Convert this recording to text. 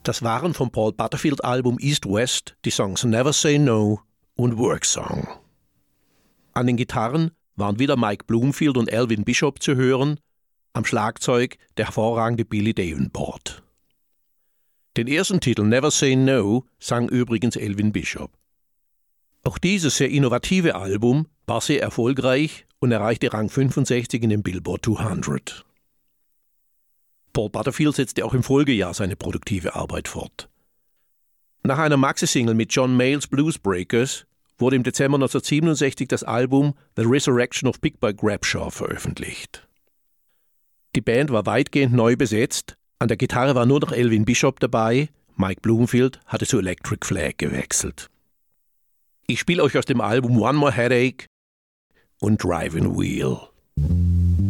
Das waren vom Paul Butterfield Album East West die Songs Never Say No und Work Song. An den Gitarren waren wieder Mike Bloomfield und Elvin Bishop zu hören, am Schlagzeug der hervorragende Billy Davenport. Den ersten Titel Never Say No sang übrigens Elvin Bishop. Auch dieses sehr innovative Album war sehr erfolgreich und erreichte Rang 65 in den Billboard 200. Paul Butterfield setzte auch im Folgejahr seine produktive Arbeit fort. Nach einer Maxi-Single mit John Mayall's Blues Breakers wurde im Dezember 1967 das Album The Resurrection of Big Boy Grabshaw veröffentlicht. Die Band war weitgehend neu besetzt, an der Gitarre war nur noch Elvin Bishop dabei, Mike Bloomfield hatte zu Electric Flag gewechselt. Ich spiele euch aus dem Album One More Headache und Driving Wheel.